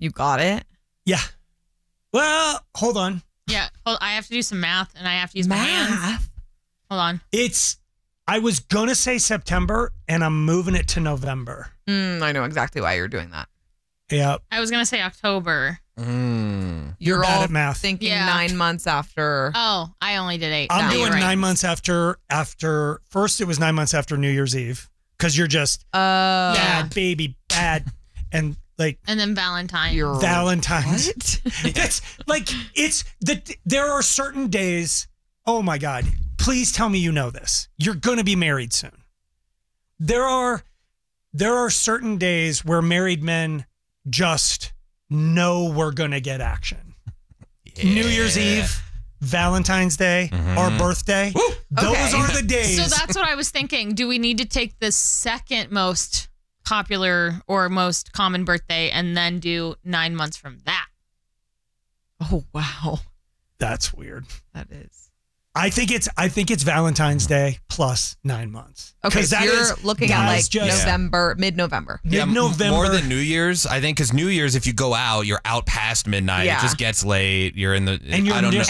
You got it? Yeah. Well, hold on. Yeah, I have to do some math, and I have to use my hands. Hold on. I was going to say September, and I'm moving it to November. I know exactly why you're doing that. Yeah. I was going to say October. You're bad all at math. thinking 9 months after. Oh, I only did 8. I'm doing right. 9 months after, first it was 9 months after New Year's Eve, because you're just bad, baby, bad. And and then Valentine's. Valentine's. What? That's there are certain days. Oh my God. Please tell me you know this. You're going to be married soon. There are certain days where married men just know we're going to get action. Yeah. New Year's Eve, Valentine's Day, or birthday. Woo! Those are the days. So that's what I was thinking. Do we need to take the second most popular or most common birthday and then do 9 months from that? Oh, wow. That's weird. That is. I think it's Valentine's Day plus 9 months. Okay, so you're looking at like November, mid-November. Mid-November. More than New Year's, I think, because New Year's, if you go out, you're out past midnight. Yeah. It just gets late. You're in the. And you're